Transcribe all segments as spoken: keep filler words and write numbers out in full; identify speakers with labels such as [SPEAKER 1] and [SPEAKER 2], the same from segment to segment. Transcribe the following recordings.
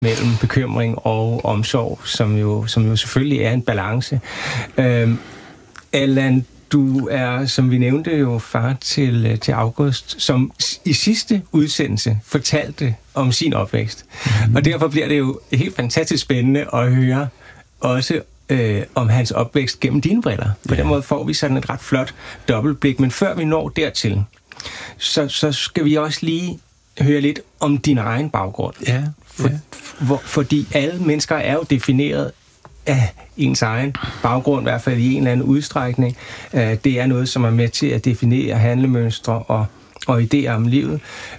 [SPEAKER 1] mellem bekymring og omsorg, som jo, som jo selvfølgelig er en balance. Øhm, Allan, du er, som vi nævnte, jo far til, til August, som i sidste udsendelse fortalte om sin opvækst. Mm. Og derfor bliver det jo helt fantastisk spændende at høre også øh, om hans opvækst gennem dine briller. På ja. Den måde får vi sådan et ret flot dobbeltblik. Men før vi når dertil, så, så skal vi også lige høre lidt om din egen baggrund.
[SPEAKER 2] Ja.
[SPEAKER 1] For, for, fordi alle mennesker er jo defineret af ens egen baggrund, i hvert fald i en eller anden udstrækning. Det er noget, som er med til at definere handlemønstre og, og idéer om livet.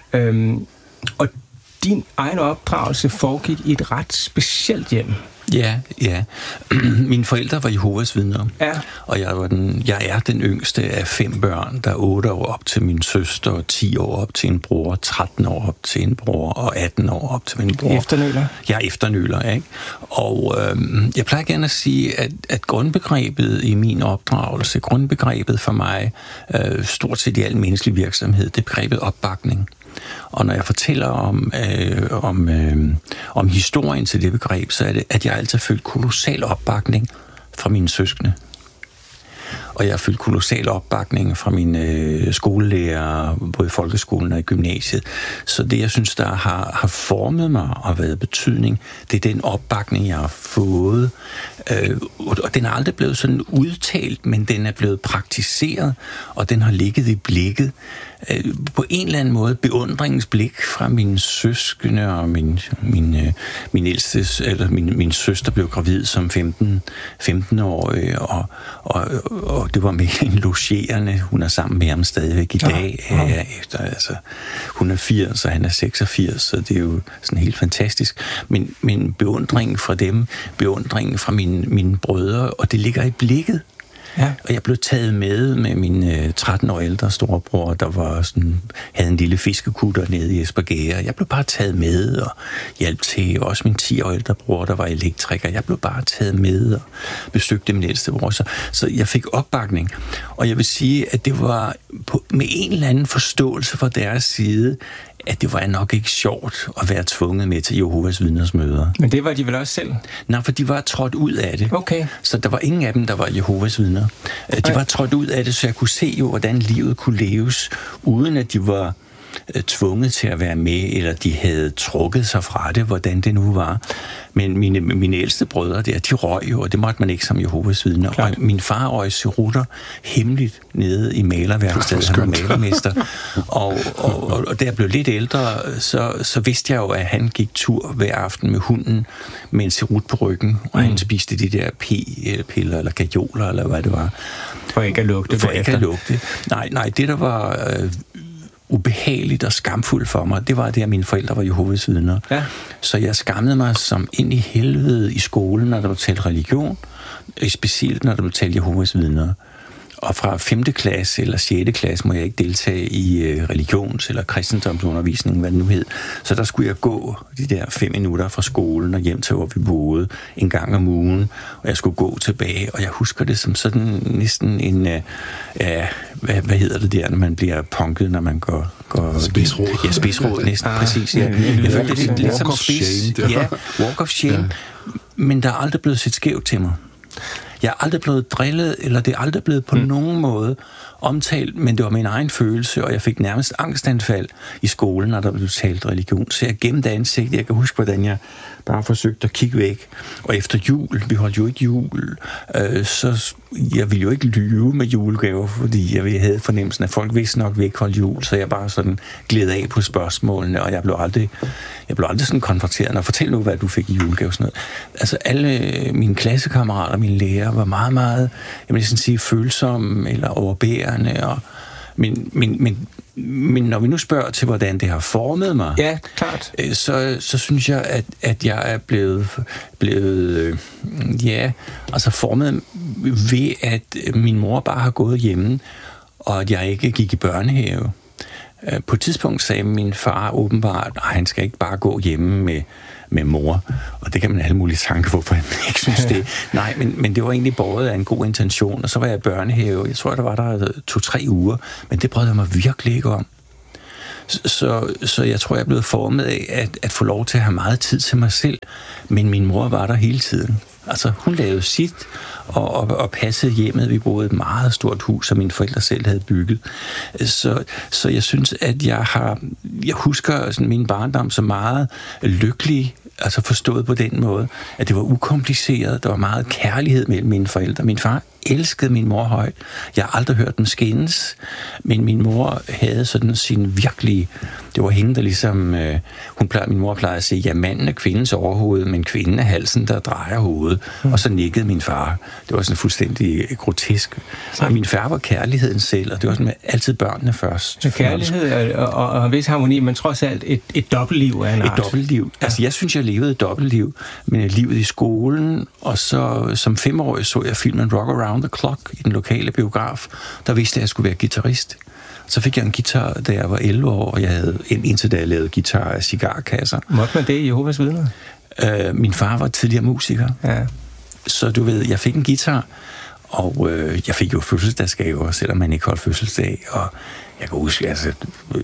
[SPEAKER 1] Og din egen opdragelse foregik i et ret specielt hjem.
[SPEAKER 2] Ja, ja. Mine forældre var Jehovas vidner,
[SPEAKER 1] ja.
[SPEAKER 2] og jeg, var den, jeg er den yngste af fem børn, der er otte år op til min søster, ti år op til en bror, tretten år op til en bror, og atten år op til min bror.
[SPEAKER 1] Efternøler?
[SPEAKER 2] Jeg er efternøler, ikke? Og øhm, jeg plejer gerne at sige, at, at grundbegrebet i min opdragelse, grundbegrebet for mig, øh, stort set i al menneskelig virksomhed, det er begrebet opbakning. Og når jeg fortæller om, øh, om, øh, om historien til det begreb, så er det, at jeg altid har følt kolossal opbakning fra mine søskende. Og jeg har følt kolossal opbakning fra mine øh, skolelærer, både i folkeskolen og i gymnasiet. Så det, jeg synes, der har, har formet mig og været betydning, det er den opbakning, jeg har fået. Øh, og den er aldrig blevet sådan udtalt, men den er blevet praktiseret, og den har ligget i blikket. Øh, på en eller anden måde beundringens blik fra mine søskende og min, min, øh, min ældste, eller min, min søster blev gravid som femten-årig, og, og, og det var med en logerende. Hun er sammen med ham stadigvæk i dag. Ja, ja. Efter, altså, hun er firs, og han er seksogfirs, så det er jo sådan helt fantastisk. Men, men beundringen fra dem, beundringen fra mine, mine brødre, og det ligger i blikket. Ja. Og jeg blev taget med med min øh, tretten år ældre storebror, der var sådan, havde en lille fiskekutter nede i Espergære. Jeg blev bare taget med og hjalp til. Også min ti år ældre bror, der var elektriker. Jeg blev bare taget med og besøgte min ældste bror. Så, så jeg fik opbakning. Og jeg vil sige, at det var på, med en eller anden forståelse fra deres side, at det var nok ikke sjovt at være tvunget med til Jehovas vidners møder.
[SPEAKER 1] Men det var de vel også selv?
[SPEAKER 2] Nej, for de var trådt ud af det.
[SPEAKER 1] Okay.
[SPEAKER 2] Så der var ingen af dem, der var Jehovas vidner. De var trådt ud af det, så jeg kunne se jo, hvordan livet kunne leves, uden at de var tvunget til at være med, eller de havde trukket sig fra det, hvordan det nu var. Men mine, mine ældste brødre der, de røg jo, og det måtte man ikke som Jehovas vidner. Og min far røg cerutter hemmeligt nede i malerværkstedet, han var malermester. og, og, og, og da jeg blev lidt ældre, så, så vidste jeg jo, at han gik tur hver aften med hunden med en cerut på ryggen, og mm. han spiste de der p-piller, eller gajoler, eller hvad det var.
[SPEAKER 1] For ikke at lugte.
[SPEAKER 2] For ikke at lugte. Nej, nej, det der var Øh, ubehageligt og skamfuldt for mig, det var det, at mine forældre var Jehovas vidner. Ja. Så jeg skammede mig som ind i helvede i skolen, når der blev talt religion, specielt når der blev talt Jehovas vidner. Og fra femte klasse eller sjette klasse må jeg ikke deltage i religions- eller kristendomsundervisning, hvad det nu hed. Så der skulle jeg gå de der fem minutter fra skolen og hjem til, hvor vi boede, en gang om ugen, og jeg skulle gå tilbage. Og jeg husker det som sådan næsten en, uh, uh, hvad, hvad hedder det der, når man bliver punket, når man går... går
[SPEAKER 3] spidsråd.
[SPEAKER 2] Ja, spidsråd, næsten ah, præcis. Ja. Jeg følte det lidt som spids. Ja, walk of shame. Ja. Men der er aldrig blevet set skævt til mig. Jeg er aldrig blevet drillet, eller det er aldrig blevet på mm. nogen måde omtalt, men det var min egen følelse, og jeg fik nærmest angstanfald i skolen, når der blev talt religion. Så jeg gemte ansigtet. Jeg kan huske, hvordan jeg bare forsøgte at kigge væk. Og efter jul, vi holdt jo ikke jul, øh, så jeg ville jo ikke lyve med julegaver, fordi jeg havde fornemmelsen, at folk vidste nok, at vi ikke holdt jul, så jeg bare sådan gled af på spørgsmålene, og jeg blev aldrig, jeg blev aldrig sådan konfronteret. Og fortæl nu, hvad du fik i julegave. Sådan noget. Altså alle mine klassekammerater, mine lærere, var meget, meget, jeg vil sådan sige, følsomme eller overbærende, og men, men, men, men når vi nu spørger til, hvordan det har formet mig,
[SPEAKER 1] ja, klart.
[SPEAKER 2] Så, så synes jeg, at, at jeg er blevet, blevet ja, altså formet ved, at min mor bare har gået hjemme, og at jeg ikke gik i børnehave. På et tidspunkt sagde min far åbenbart, at han skal ikke bare gå hjemme med, med mor, og det kan man alle mulige tanker, hvorfor han ikke synes det. Nej, men, men det var egentlig båret af en god intention, og så var jeg i børnehave. Jeg tror, der var der to-tre uger, men det brød jeg mig virkelig ikke om. Så, så jeg tror, jeg er blevet formet af at, at få lov til at have meget tid til mig selv, men min mor var der hele tiden. Altså, hun lavede sit og, og, og passede hjemmet. Vi boede i et meget stort hus, som mine forældre selv havde bygget. Så, så jeg synes, at jeg har... Jeg husker sådan min barndom så meget lykkelig, altså forstået på den måde, at det var ukompliceret. Der var meget kærlighed mellem mine forældre. Min far elskede min mor højt. Jeg har aldrig hørt dem skændes, men min mor havde sådan sin virkelige... Det var hende, der ligesom... Øh, hun plejede, min mor plejede at sige, ja, manden er kvindens overhoved, men kvinden er halsen, der drejer hovedet. Mm. Og så nikkede min far. Det var sådan fuldstændig grotesk. Så min far var kærligheden selv, og det var sådan med altid børnene først.
[SPEAKER 1] Så kærlighed og, og, og en vis harmoni, men trods alt et, et dobbeltliv af en art.
[SPEAKER 2] Et dobbeltliv. Ja. Altså, jeg synes, jeg levede et dobbeltliv, men livet i skolen, og så som femårig så jeg filmen Rock Around the Clock i den lokale biograf. Der vidste jeg, at jeg skulle være guitarist. Så fik jeg en guitar, da jeg var elleve år, og jeg havde indtil da jeg lavede guitar af cigarkasser.
[SPEAKER 1] Måtte man det i Jehovas vidner?
[SPEAKER 2] Øh, min far var tidligere musiker. Ja. Så du ved, jeg fik en guitar, og øh, jeg fik jo fødselsdagsgaver, selvom man ikke holdt fødselsdag. Og jeg kan huske, altså,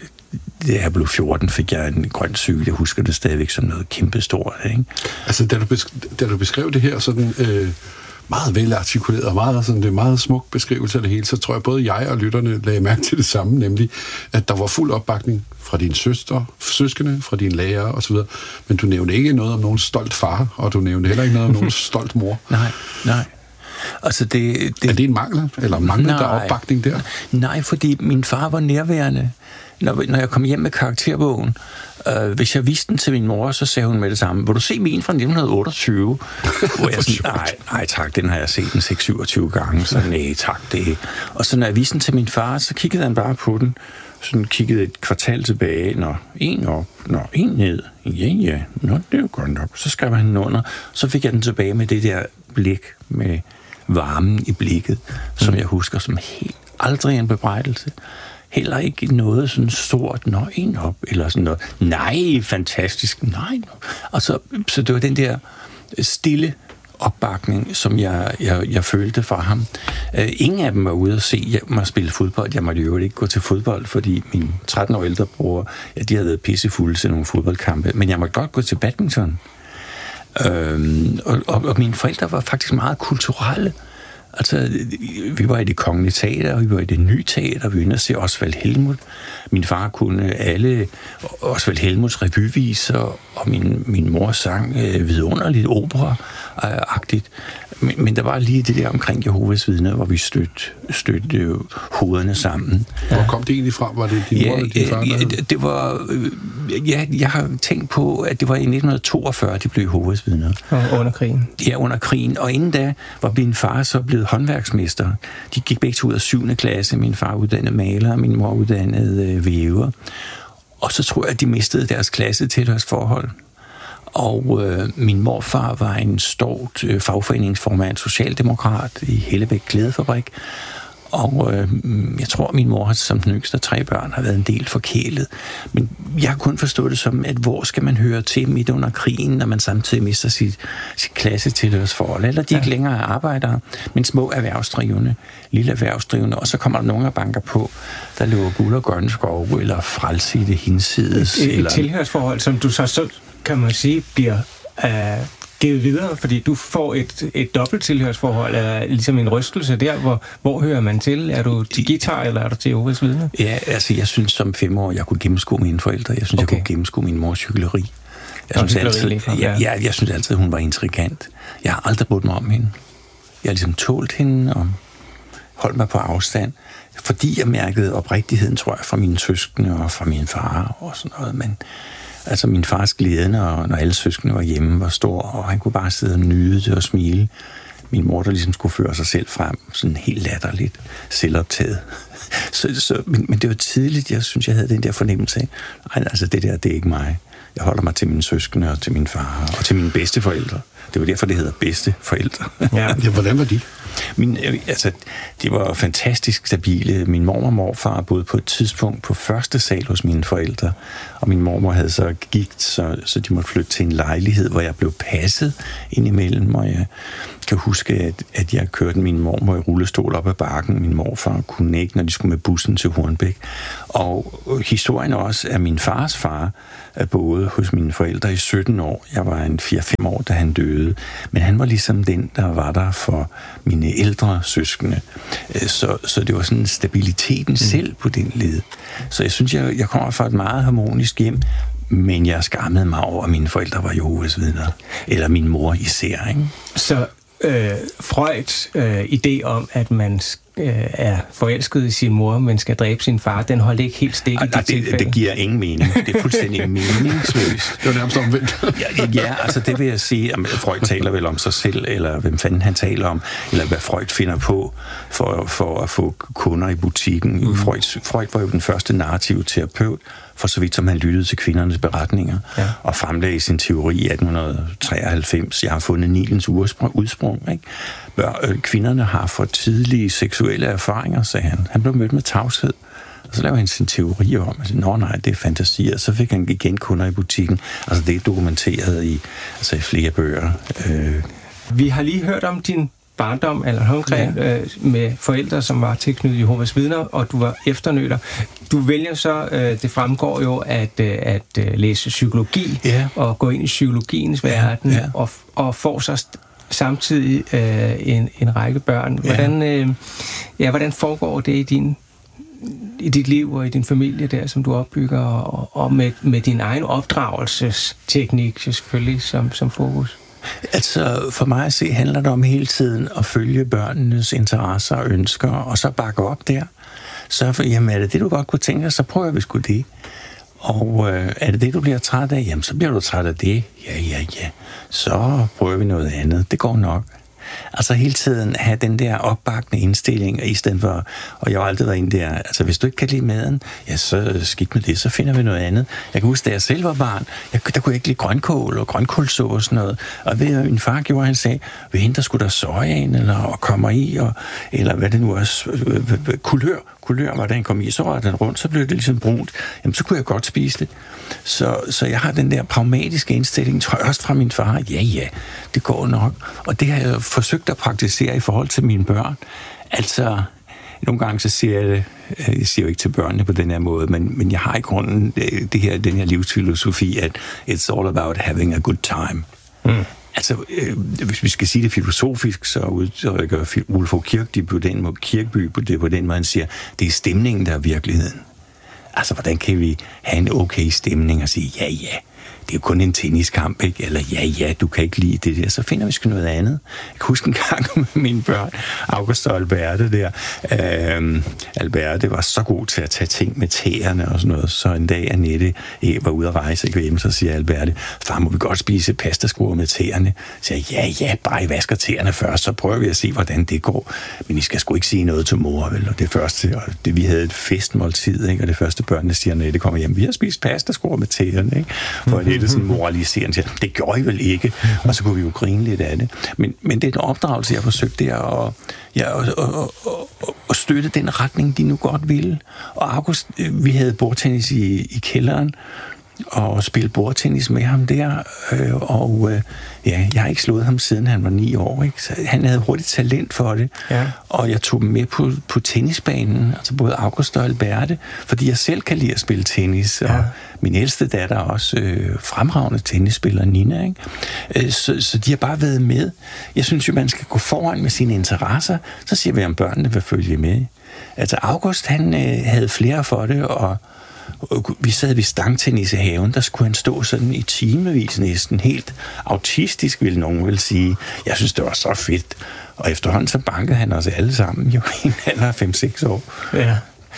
[SPEAKER 2] da jeg blev fjorten, fik jeg en grøn cykel. Jeg husker det stadigvæk som noget kæmpestort, ikke?
[SPEAKER 3] Altså, da du, besk- da du beskrev det her sådan... Øh meget velartikuleret og meget, sådan, det er meget smuk beskrivelse af det hele, så tror jeg både jeg og lytterne lagde mærke til det samme, nemlig at der var fuld opbakning fra dine søstre, søskende, fra dine lærere osv., men du nævnte ikke noget om nogen stolt far, og du nævnte heller ikke noget om nogen stolt mor.
[SPEAKER 2] Nej, nej. Altså det, det...
[SPEAKER 3] Er det en mangel, eller mangler der opbakning der?
[SPEAKER 2] Nej, fordi min far var nærværende. Når, når jeg kom hjem med karakterbogen, øh, hvis jeg viste den til min mor, så sagde hun med det samme, vil du se min fra nitten otteogtyve? Hvor jeg sådan, nej, nej tak, den har jeg set den seks syvogtyve gange, så nej tak, det. Og så når jeg viste den til min far, så kiggede han bare på den, sådan kiggede et kvartal tilbage, når en op, når en ned, ja ja, nå, det er jo godt nok. Så skrev han den under, så fik jeg den tilbage med det der blik, med varmen i blikket, som jeg husker som helt aldrig en bebrejdelse. Heller ikke noget sådan stort, når en op, eller sådan noget. Nej, fantastisk, nej. Og så, så det var den der stille opbakning, som jeg, jeg, jeg følte fra ham. Uh, ingen af dem var ude at se mig spille fodbold. Jeg måtte jo ikke gå til fodbold, fordi min tretten år ældre bror, ja, de havde været pissefulde til nogle fodboldkampe, men jeg måtte godt gå til badminton. Uh, og, og, og mine forældre var faktisk meget kulturelle. Altså, vi var i Det Kongelige Teater, og vi var i Det Nye Teater, vi var inde og se Osvald Helmuth. Min far kunne alle Osvald Helmuths revyviser, og min, min mor sang øh, vidunderligt opera-agtigt. Men, men der var lige det der omkring Jehovas vidner, hvor vi stødte, stødte øh, hovederne sammen.
[SPEAKER 3] Hvor kom det egentlig fra? Var det din mor
[SPEAKER 2] ja,
[SPEAKER 3] eller din far?
[SPEAKER 2] Ja, det, det var... Øh, ja, jeg har tænkt på, at det var i nitten toogfyrre, de blev Jehovas vidner.
[SPEAKER 1] Og under krigen.
[SPEAKER 2] Ja, under krigen. Og inden da var min far så blevet håndværksmester. De gik begge to ud af syvende klasse. Min far uddannede maler, og min mor uddannede øh, væver. Og så tror jeg, at de mistede deres klassetilhørsforhold. Og øh, min morfar var en stort øh, fagforeningsformand, socialdemokrat i Hellebæk Klædefabrik. Og øh, jeg tror, at min mor som den yngste af tre børn har været en del forkælet. Men jeg har kun forstået det som, at hvor skal man høre til midt under krigen, når man samtidig mister sit, sit klassetilhørsforhold. Eller de ja. ikke længere er arbejdere, men små erhvervsdrivende, lille erhvervsdrivende. Og så kommer der nogen og banker på, der løber guld og grønne skove, eller frelse i det hinsides.
[SPEAKER 1] Et, et
[SPEAKER 2] eller...
[SPEAKER 1] tilhørsforhold, som du så, så kan man sige, bliver... Øh givet videre, fordi du får et, et dobbelt tilhørsforhold, eller ligesom en rystelse der, hvor, hvor hører man til? Er du til guitar, eller er du til Jehovas vidner?
[SPEAKER 2] Ja, altså jeg synes som femårig, jeg kunne gennemskue mine forældre. Jeg synes, okay. jeg kunne gennemskue min mors hykleri. Jeg synes, altid, ja, jeg, jeg synes altid, hun var intrigant. Jeg har aldrig brudt mig om hende. Jeg har ligesom tålt hende og holdt mig på afstand, fordi jeg mærkede oprigtigheden, tror jeg, fra mine søskende og fra min far og sådan noget, men altså min fars glæde, når, når alle søskende var hjemme, var stor, og han kunne bare sidde og nyde det og smile. Min mor, der ligesom skulle føre sig selv frem, sådan helt latterligt, selvoptaget. Så, så, men, men det var tidligt, jeg synes, jeg havde den der fornemmelse af, nej, altså det der, det er ikke mig. Jeg holder mig til mine søskende og til min far og til mine bedsteforældre. Det var derfor, det hedder bedsteforældre.
[SPEAKER 3] Ja, ja, hvordan var de?
[SPEAKER 2] Min, altså, det var fantastisk stabile. Min mormor og morfar boede på et tidspunkt på første sal hos mine forældre, og min mormor havde så gigt, så, så de måtte flytte til en lejlighed, hvor jeg blev passet indimellem, og jeg kan huske, at, at jeg kørte min mormor i rullestol op ad bakken. Min morfar kunne ikke, når de skulle med bussen til Hornbæk. Og historien også, at min fars far boede hos mine forældre i sytten år. Jeg var en fire fem år, da han døde. Men han var ligesom den, der var der for mine ældre søskende. Så, så det var sådan stabiliteten mm. selv på den led. Så jeg synes, jeg, jeg kommer fra et meget harmonisk hjem, men jeg skammede mig over, at mine forældre var Jehovas vidner. Eller min mor især, ikke?
[SPEAKER 1] Så øh, Freuds øh, idé om, at man øh, er forelsket i sin mor, men skal dræbe sin far, den holdt ikke helt stik i det tilfælde.
[SPEAKER 2] Det giver ingen mening. Det er fuldstændig meningsløst.
[SPEAKER 3] Det var nærmest omvendt.
[SPEAKER 2] ja, ja, altså det vil jeg sige, at Freud taler vel om sig selv, eller hvem fanden han taler om, eller hvad Freud finder på for, for at få kunder i butikken. Mm. Freud, Freud var jo den første narrative terapeut, for så vidt som han lyttede til kvindernes beretninger, ja. og fremlagde sin teori i atten treoghalvfems. Jeg har fundet Nilens udsprung. Ikke? Bør, øh, kvinderne har for tidlige seksuelle erfaringer, sagde han. Han blev mødt med tavshed. Og så lavede han sin teori om, at nå nej, det er fantasi, og så fik han igen kunder i butikken. Altså det er dokumenteret i, altså i flere bøger. Øh.
[SPEAKER 1] Vi har lige hørt om din barndom, eller Holmgren, ja. øh, med forældre, som var tilknyttet Jehovas vidner, og du var efternøler. Du vælger så, øh, det fremgår jo, at, øh, at øh, læse psykologi, ja. og gå ind i psykologiens verden, ja. og, og får så st- samtidig øh, en, en række børn. Hvordan, øh, ja, hvordan foregår det i din i dit liv og i din familie der, som du opbygger, og, og med, med din egen opdragelsesteknik selvfølgelig som, som fokus?
[SPEAKER 2] Altså, for mig at se, handler det om hele tiden at følge børnenes interesser og ønsker, og så bakke op der. Så for, jamen, er det det, du godt kunne tænke dig, så prøver vi sgu det. Og øh, er det det, du bliver træt af? Jamen, så bliver du træt af det. Ja, ja, ja. Så prøver vi noget andet. Det går nok. Altså hele tiden have den der opbakkende indstilling, i stedet for, og jeg har altid været en der, altså hvis du ikke kan lide maden, ja, så skidt med det, så finder vi noget andet. Jeg kan huske, da jeg selv var barn, jeg, der kunne jeg ikke lide grønkål og grønkålsås og sådan noget, og ved min far gjorde, han sagde, ved hende, der skulle der sojaen, eller og kommer i, og, eller hvad det nu er, kulør, kulør var der, han kom i, så rørte den rundt, så blev det ligesom brunt, jamen så kunne jeg godt spise det. Så, så jeg har den der pragmatiske indstilling, tror jeg også fra min far, ja, ja, det går nok, og det har jeg forsøgt at praktisere i forhold til mine børn. Altså, nogle gange så siger jeg det, jeg siger jo ikke til børnene på den her måde, men, men jeg har i grunden det her, den her livsfilosofi, at it's all about having a good time. Mm. Altså, øh, hvis vi skal sige det filosofisk, så udtrykker Ulf Kirkby på den måde, Kirkby på det på den måde, han siger, det er stemningen, der er virkeligheden. Altså, hvordan kan vi have en okay stemning og sige, ja, ja, det er jo kun en tenniskamp, ikke? Eller ja, ja, du kan ikke lide det der, så finder vi sgu noget andet. Jeg kan huske en gang med mine børn, August og Alberte der. Øhm, Alberte var så god til at tage ting med tæerne og sådan noget, så en dag Annette var ude at rejse, ikke hjemme, så siger Alberte, far, må vi godt spise pastaskruer med tæerne? Så siger jeg, ja, ja, bare I vasker tæerne først, så prøver vi at se, hvordan det går. Men I skal sgu ikke sige noget til mor, vel? Og det første, og det, vi havde et festmåltid, ikke? Og det første børnene siger, Annette kommer hjem, vi har spist pastaskruer med tæerne, ikke? For det er sådan moraliserende, siger, det gjorde I vel ikke, og så kunne vi jo grine lidt af det. Men, men det er en opdragelse, jeg har forsøgt der, og, ja, og, og, og, og støtte den retning, de nu godt ville. Og August, vi havde bordtennis i, i kælderen, og spille bordtennis med ham der, øh, og øh, ja, jeg har ikke slået ham siden han var ni år, ikke? Så han havde hurtigt talent for det, ja. Og jeg tog dem med på, på tennisbanen, altså både August og Alberte, fordi jeg selv kan lide at spille tennis, ja. Og min ældste datter er også øh, fremragende tennisspiller, Nina, ikke? Øh, så, så de har bare været med. Jeg synes jo, man skal gå foran med sine interesser, så siger vi, om børnene vil følge med. Altså August, han øh, havde flere for det, og vi sad ved stangtennis i haven, der skulle han stå sådan i timevis næsten, helt autistisk, vil nogen vel sige. Jeg synes, det var så fedt. Og efterhånden så bankede han os alle sammen, jo i en alder af fem seks år. Ja.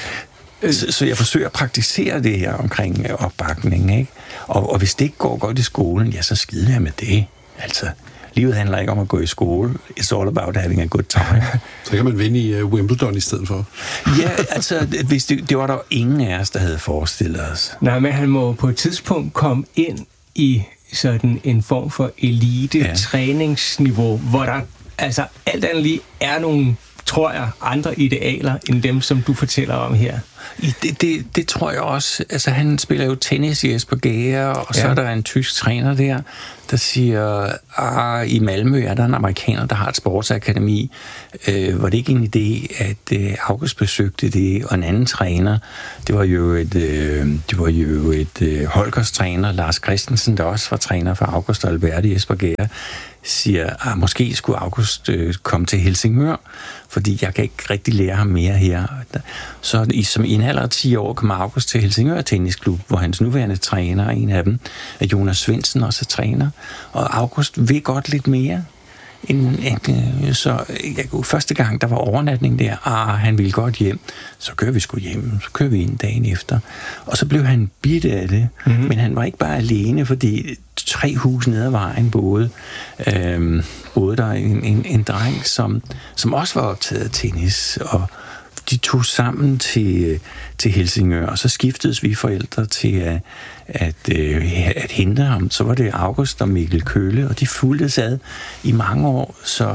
[SPEAKER 2] Så, så jeg forsøger at praktisere det her omkring opbakning, ikke? Og, og hvis det ikke går godt i skolen, ja, så skider jeg med det. Altså, livet handler ikke om at gå i skole. It's all about having a good time.
[SPEAKER 3] Så kan man vinde i uh, Wimbledon i stedet for.
[SPEAKER 2] Ja, altså, hvis det, det var der ingen af os, der havde forestillet os.
[SPEAKER 1] Nej, men han må på et tidspunkt komme ind i sådan en form for elite-træningsniveau, ja. Hvor der altså alt andet lige er nogle, tror jeg, andre idealer end dem, som du fortæller om her.
[SPEAKER 2] Det, det, det tror jeg også. Altså, han spiller jo tennis i Jesper Gære, og ja. Så er der en tysk træner der, der siger, ah, i Malmø er der en amerikaner, der har et sportsakademi. Øh, var det ikke en idé, at øh, August besøgte det, og en anden træner, det var jo et, øh, det var jo et øh, Holgers træner, Lars Christensen, der også var træner for August og Albert i Jesper Gære, siger, at måske skulle August øh, komme til Helsingør, fordi jeg kan ikke rigtig lære ham mere her. Så i, som i en alder af ti år kom August til Helsingør Tennisklub, hvor hans nuværende træner, en af dem, er Jonas Svendsen, også er træner. Og August ved godt lidt mere. En, en, så jeg, første gang, der var overnatning der, ah, han ville godt hjem, så kører vi sgu hjem, så kører vi ind dagen efter. Og så blev han bidt af det, mm-hmm. men han var ikke bare alene, fordi tre hus ned ad vejen boede, øhm, boede der en, en, en dreng, som, som også var optaget af tennis, og de tog sammen til, til Helsingør, og så skiftedes vi forældre til at, at, at hente ham. Så var det August og Mikkel Kølle, og de fulgtes ad i mange år, så,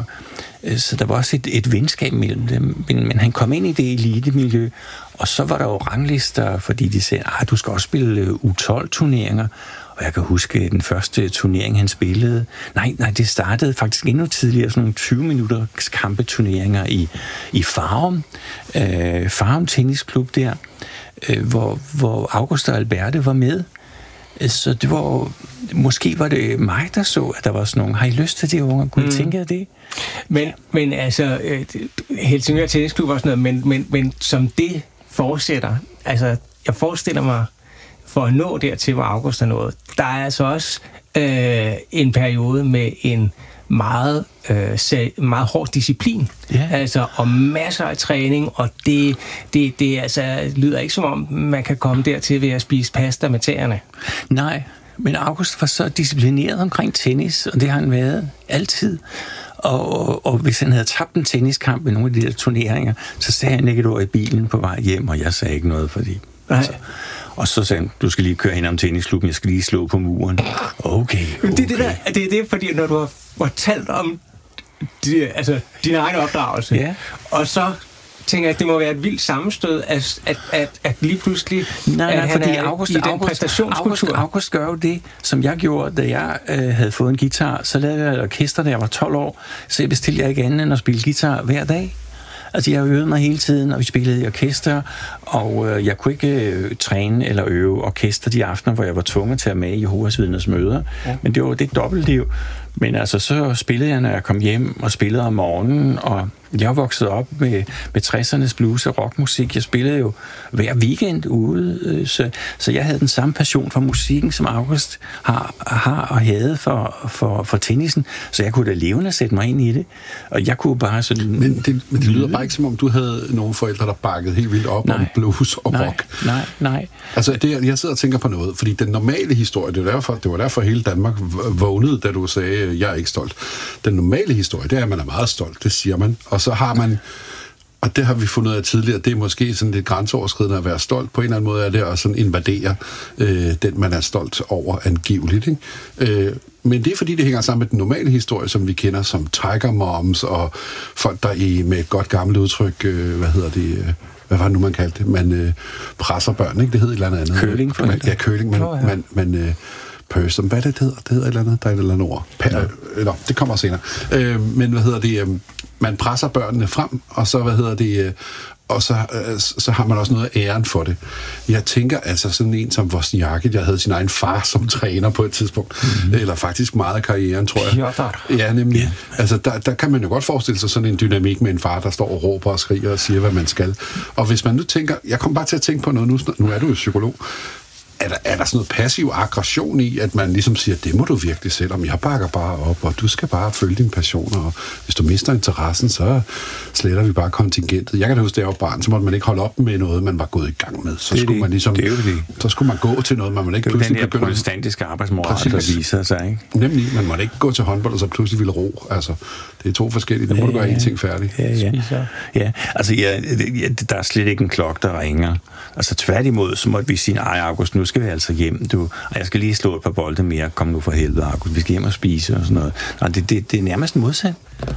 [SPEAKER 2] så der var også et, et venskab mellem dem. Men, men han kom ind i det elitemiljø, og så var der jo ranglister, fordi de sagde, at du skal også spille U tolv turneringer. Og jeg kan huske den første turnering, han spillede. Nej, nej, det startede faktisk endnu tidligere, sådan nogle tyve minutter kampeturneringer i, i Farum. Øh, Farum Tennisklub der, øh, hvor, hvor August og Alberte var med. Så det var, måske var det mig, der så, at der var sådan nogle, har I lyst til det, unge? Kunne I mm. tænke af det?
[SPEAKER 1] Men, men altså, Helsingør Tennisklub var sådan noget, men, men, men som det fortsætter, altså, jeg forestiller mig, for at nå dertil, hvor August er nået, der er altså også øh, en periode med en meget, øh, meget hård disciplin. Yeah. Altså, og masser af træning, og det, det, det altså, lyder ikke som om, man kan komme dertil ved at spise pasta med tæerne.
[SPEAKER 2] Nej, men August var så disciplineret omkring tennis, og det har han været altid. Og, og, og hvis han havde tabt en tenniskamp i nogle af de der turneringer, så sagde han ikke et ord i bilen på vej hjem, og jeg sagde ikke noget, fordi... Altså, og så sagde han, du skal lige køre hen om tennisklubben, jeg skal lige slå på muren. Okay, okay.
[SPEAKER 1] Det er det, der, det er det, fordi når du har fortalt om de, altså, din egen opdragelse, ja. Og så tænker jeg, at det må være et vildt sammenstød, at, at, at, at lige pludselig,
[SPEAKER 2] nej,
[SPEAKER 1] at
[SPEAKER 2] nej,
[SPEAKER 1] han
[SPEAKER 2] fordi
[SPEAKER 1] er
[SPEAKER 2] August,
[SPEAKER 1] i den
[SPEAKER 2] August,
[SPEAKER 1] præstationskultur.
[SPEAKER 2] August, August gør jo det, som jeg gjorde, da jeg øh, havde fået en guitar. Så lavede jeg et orkester, da jeg var tolv år, så jeg bestilte jeg ikke andet end at spille guitar hver dag. Altså, jeg øvede mig hele tiden, og vi spillede i orkester, og øh, jeg kunne ikke øh, træne eller øve orkester de aftener, hvor jeg var tvunget til at med i Jehovas Vidners møder. Ja. Men det var det dobbeltliv. Men altså, så spillede jeg, når jeg kom hjem, og spillede om morgenen, og jeg var vokset op med, med tressernes blues og rockmusik. Jeg spillede jo hver weekend ude, så, så jeg havde den samme passion for musikken, som August har, har og havde for, for, for tennisen, så jeg kunne da levende sætte mig ind i det, og jeg kunne bare sådan...
[SPEAKER 3] Men det, men det lyder bare ikke, som om du havde nogle forældre, der bakkede helt vildt op nej, om blues og
[SPEAKER 2] nej,
[SPEAKER 3] rock.
[SPEAKER 2] Nej, nej.
[SPEAKER 3] Altså, det, jeg sidder og tænker på noget, fordi den normale historie, det var derfor, det var derfor hele Danmark vågnede, da du sagde, jeg er ikke stolt. Den normale historie, det er, at man er meget stolt, det siger man, og så har man, og det har vi fundet ud af tidligere, det er måske sådan lidt grænseoverskridende at være stolt. På en eller anden måde er det at sådan invadere øh, den, man er stolt over angiveligt. Ikke? Øh, men det er fordi, det hænger sammen med den normale historie, som vi kender som Tiger Moms, og folk, der i, med et godt gammelt udtryk, øh, hvad hedder det, øh, hvad var det nu, man kaldte det? Man øh, presser børn, ikke? Det hedder et eller andet.
[SPEAKER 2] Køling.
[SPEAKER 3] Man, ja, køling. Man, oh, ja. man, man øh, person, hvad det hedder? Det hedder et eller andet, der er et eller andet ord. Per, ja. Nå, det kommer senere. Øh, men hvad hedder det? Øh, man presser børnene frem, og så, hvad hedder det, øh, og så, øh, så har man også noget af æren for det. Jeg tænker altså sådan en som Wozniacki, jeg havde sin egen far som træner på et tidspunkt, mm-hmm. eller faktisk meget af karrieren, tror jeg.
[SPEAKER 1] Ja,
[SPEAKER 3] ja nemlig. Yeah. Altså, der, der kan man jo godt forestille sig sådan en dynamik med en far, der står og råber og skriger og siger, hvad man skal. Og hvis man nu tænker, jeg kommer bare til at tænke på noget, nu, nu er du jo psykolog, Er der, er der sådan noget passiv aggression i, at man ligesom siger, det må du virkelig selv om, jeg bakker bare op, og du skal bare følge dine passioner, og hvis du mister interessen, så sletter vi bare kontingentet. Jeg kan da huske, da jeg var barn, så måtte man ikke holde op med noget, man var gået i gang med. Så, skulle
[SPEAKER 2] det,
[SPEAKER 3] man, ligesom,
[SPEAKER 2] det det.
[SPEAKER 3] så skulle man gå til noget, man måtte ikke pludselig
[SPEAKER 2] begynde. Det er den der protestantiske arbejdsmoral, der viser sig, ikke?
[SPEAKER 3] Nemlig, man måtte ikke gå til håndbold, og så pludselig ville ro. Altså, det er to forskellige, det må ja, du gøre en ting færdig.
[SPEAKER 2] Ja, ja. ja. Altså, ja, ja, der er slet ikke en klok, der ringer. Altså, tværtimod, så måtte vi sige, ej, August, nu skal vi altså hjem, du, og jeg skal lige slå et par bolde mere, kom nu for helvede, August, vi skal hjem og spise og sådan noget. Nej, det, det, det er nærmest modsat.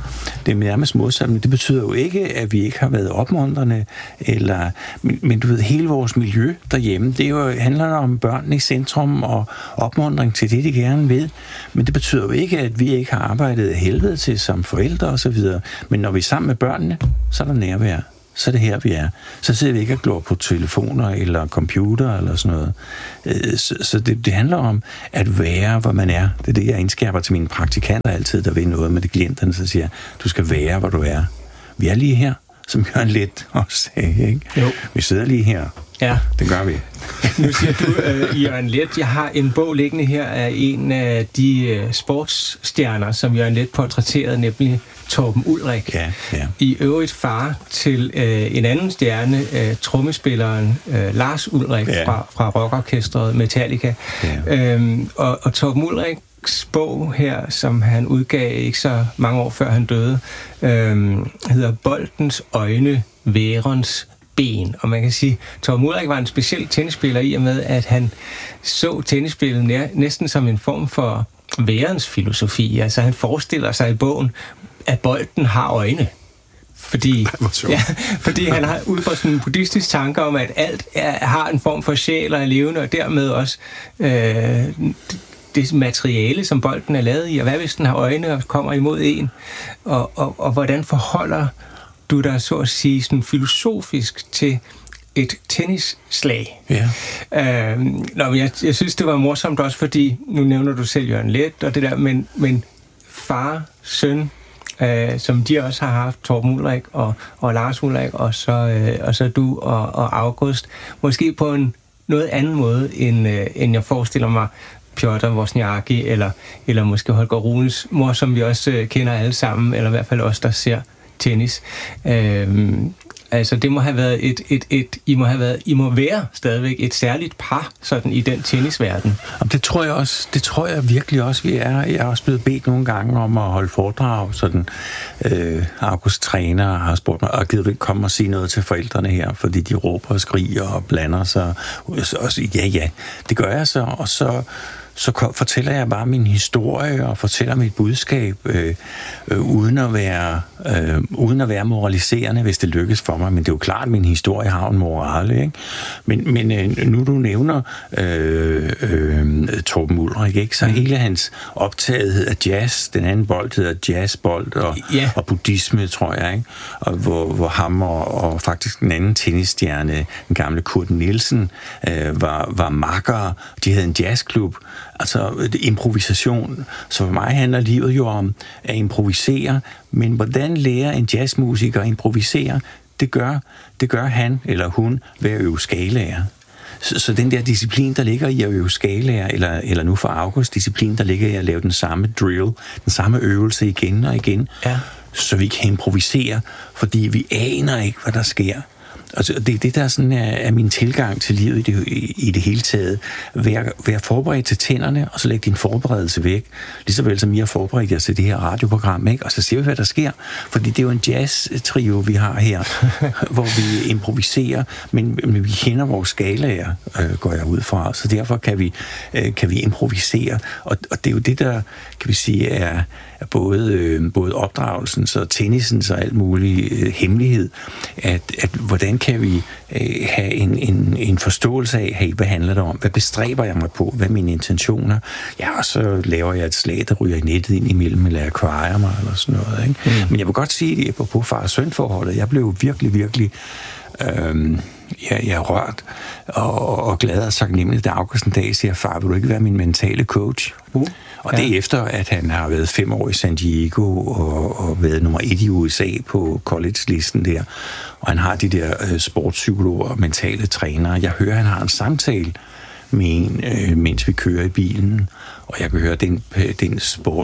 [SPEAKER 2] det er nærmest modsat, men det betyder jo ikke, at vi ikke har været opmuntrende, eller, men, men du ved, hele vores miljø derhjemme, det er jo, handler om børnene i centrum og opmuntring til det, de gerne vil, men det betyder jo ikke, at vi ikke har arbejdet helvede til som forældre og så videre, men når vi er sammen med børnene, så er der nærvær. Så er det her, vi er. Så sidder vi ikke og glor på telefoner eller computer eller sådan noget. Så, så det, det handler om at være, hvor man er. Det er det, jeg indskærper til mine praktikanter altid, der ved noget med det klienterne, så siger, du skal være, hvor du er. Vi er lige her, som Jørgen Leth også sagde, ikke?
[SPEAKER 1] Jo.
[SPEAKER 2] Vi sidder lige her.
[SPEAKER 1] Ja.
[SPEAKER 2] Det gør vi.
[SPEAKER 1] Nu siger du, uh, Jørgen Leth, jeg har en bog liggende her af en af de uh, sportsstjerner, som Jørgen Leth portrætterede, nemlig Torben Ulrik.
[SPEAKER 2] Ja, ja.
[SPEAKER 1] I øvrigt far til uh, en anden stjerne, uh, trommespilleren uh, Lars Ulrik ja. fra, fra rockorkestret Metallica. Ja. Um, og, og Torben Ulriks bog her, som han udgav ikke så mange år før han døde, um, hedder Boldens øjne, værens ben. Og man kan sige, at Torben Ulrik var en speciel tennisspiller i og med, at han så tennisspillet nær, næsten som en form for værens filosofi. Altså han forestiller sig i bogen, at bolden har øjne. Fordi, ja, fordi han har ud fra sådan en buddhistisk tanke om, at alt er, har en form for sjæl og er levende, og dermed også øh, det materiale, som bolden er lavet i, og hvad hvis den har øjne og kommer imod en, og, og, og hvordan forholder du der så at sige sådan filosofisk til et tennisslag.
[SPEAKER 2] Ja.
[SPEAKER 1] Øhm, nå, jeg, jeg synes, det var morsomt også, fordi nu nævner du selv Jørgen Leth og det der, men, men far, søn, øh, som de også har haft, Torben Ulrik og, og Lars Ulrik, og så, øh, og så du og, og August, måske på en noget anden måde, end, øh, end jeg forestiller mig Piotr Wozniacki, eller, eller måske Holger Runes mor, som vi også øh, kender alle sammen, eller i hvert fald os, der ser tennis. Øhm, altså det må have været et, et, et I må have været I må være stadigvæk et særligt par sådan i den tennisverden.
[SPEAKER 2] Jamen, det tror jeg også, det tror jeg virkelig også vi er. Jeg er også blevet bedt nogle gange om at holde foredrag, sådan øh, August træner har spurgt mig, og gider du ikke komme og sige noget til forældrene her, fordi de råber og skriger og blander sig. Og så, ja, ja, det gør jeg så, og så så fortæller jeg bare min historie og fortæller mit budskab øh, øh, uden at være øh, uden at være moraliserende, hvis det lykkes for mig. Men det er jo klart, at min historie har en moral, ikke? Men, men øh, nu du nævner øh, øh, Torben Ulrik, ikke? Så hele hans optagethed af jazz, den anden bold hedder jazzbold og, yeah. og buddhisme, tror jeg, ikke? Og hvor, hvor ham og, og faktisk den anden tennisstjerne, den gamle Kurt Nielsen, øh, var, var makkere. De havde en jazzklub. Altså improvisation. Så for mig handler livet jo om at improvisere, men hvordan lærer en jazzmusiker at improvisere? Det gør, det gør han eller hun ved at øve skalaer. Så, så den der disciplin, der ligger i at øve skalaer, eller, eller nu for August, disciplin, der ligger i at lave den samme drill, den samme øvelse igen og igen, ja. Så vi kan improvisere, fordi vi aner ikke, hvad der sker. Altså, det er det, der sådan er, er min tilgang til livet i det, i, i det hele taget. Vær, vær forberedt til tænderne, og så læg din forberedelse væk. Ligeså vel som I har forberedt jer til det her radioprogram, ikke? Og så ser vi, hvad der sker. Fordi det er jo en jazz-trio, vi har her, hvor vi improviserer, men, men vi kender vores skalaer, øh, går jeg ud fra. Så derfor kan vi, øh, kan vi improvisere. Og, og det er jo det, der, kan vi sige, er, er både, øh, både opdragelsens og tennisens og alt muligt øh, hemmelighed, at, at hvordan kan vi øh, have en, en, en forståelse af, hey, hvad handler det om? Hvad bestræber jeg mig på? Hvad er mine intentioner? Ja, og så laver jeg et slag, der ryger i nettet ind imellem, eller jeg kvarer mig, eller sådan noget, ikke? Mm. Men jeg vil godt sige det på far- og søn-forholdet. Jeg blev virkelig, virkelig øh, jeg, jeg er rørt og, og glad og taknemmelig, da August en dag siger, far, vil du ikke være min mentale coach? Uh. Og ja. Det er efter, at han har været fem år i San Diego og, og været nummer et i U S A på college-listen der. Og han har de der øh, sportspsykologer og mentale trænere. Jeg hører, at han har en samtale med en, øh, mens vi kører i bilen. Og jeg kan høre, at den, den